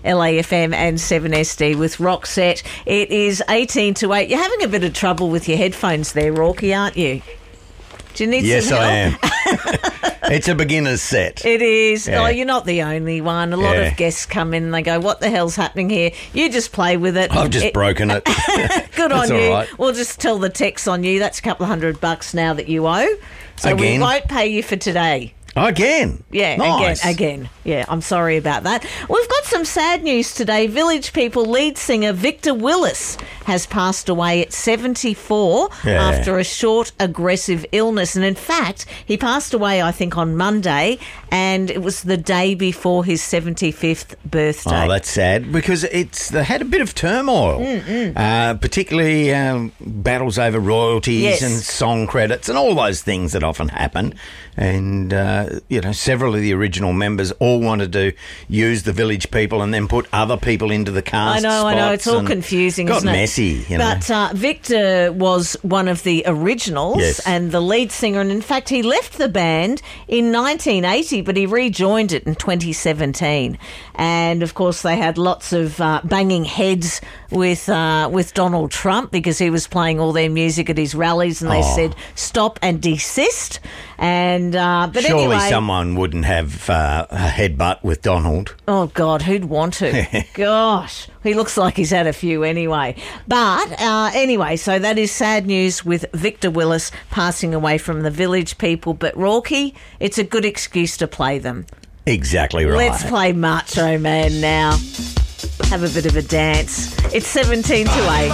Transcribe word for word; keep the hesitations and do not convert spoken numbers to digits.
L A F M and seven S D with Rockset. It is eighteen to eight. You're having a bit of trouble with your headphones there, Rorky, aren't you? Do you need yes, some help? I am. It's a beginner's set. It is. Yeah. Oh, you're not the only one. A lot Yeah. of guests come in and they go, what the hell's happening here? You just play with it. I've just It- broken it. Good on That's all you. right. We'll just tell the text on you. That's a couple of hundred bucks now that you owe. So Again? we won't pay you for today. Again. Yeah, Nice. again, again. Yeah, I'm sorry about that. We've got some sad news today. Village People lead singer Victor Willis has passed away at seventy-four Yeah. after a short, aggressive illness. And in fact, he passed away, I think, on Monday, and it was the day before his seventy-fifth birthday. Oh, that's sad because it's they had a bit of turmoil, uh, particularly um, battles over royalties Yes. and song credits and all those things that often happen. And uh, you know, several of the original members all wanted to use the Village People and then put other people into the I cast. know, I know. It's all and confusing, got isn't it? messy, you know. But uh, Victor was one of the originals Yes. and the lead singer. And in fact, he left the band in nineteen eighty, but he rejoined it in twenty seventeen. And of course, they had lots of uh, banging heads with uh, with Donald Trump because he was playing all their music at his rallies, and they Oh. said stop and desist. And uh, but Surely anyway, someone wouldn't have uh, a headbutt with Donald. oh, God, who'd want to? Gosh, he looks like he's had a few anyway. But uh, anyway, so that is sad news with Victor Willis passing away from the Village People. But, Rorky, it's a good excuse to play them. Exactly right. Let's play Macho Man now. Have a bit of a dance. It's seventeen to eight.